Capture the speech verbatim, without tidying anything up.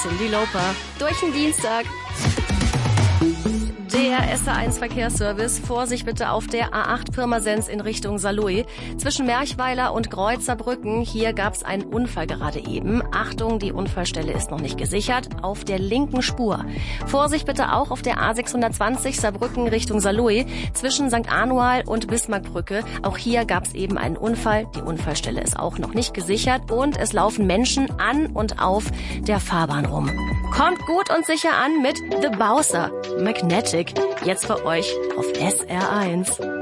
Cyndi Lauper. Durch den Dienstag. Der S R eins Verkehrsservice. Vorsicht bitte auf der A acht Pirmasens in Richtung Saarlouis. Zwischen Merchweiler und Kreuzerbrücken. Hier gab es einen Unfall gerade eben. Achtung, die Unfallstelle ist noch nicht gesichert. Auf der linken Spur. Vorsicht bitte auch auf der A sechshundertzwanzig Saarbrücken Richtung Saarlouis. Zwischen Sankt Anual und Bismarckbrücke. Auch hier gab es eben einen Unfall. Die Unfallstelle ist auch noch nicht gesichert. Und es laufen Menschen an und auf der Fahrbahn rum. Kommt gut und sicher an mit The Bowser. Magnetic. Jetzt für euch auf S R eins.